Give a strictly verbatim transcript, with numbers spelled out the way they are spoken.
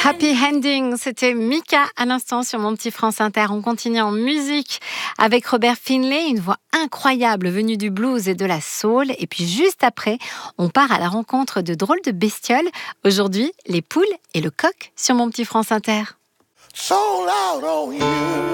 Happy Ending, c'était Mika à l'instant sur mon petit France Inter. On continue en musique avec Robert Finlay, une voix incroyable venue du blues et de la soul. Et puis juste après, on part à la rencontre de drôles de bestioles. Aujourd'hui, les poules et le coq sur mon petit France Inter. Sold out on you.